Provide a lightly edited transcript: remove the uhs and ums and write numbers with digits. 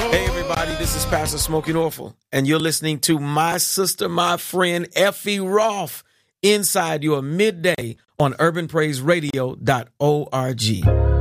Hey, everybody, this is Pastor Smokey Norfolk, and you're listening to my sister, my friend, Effie Roth, inside your midday on urbanpraiseradio.org.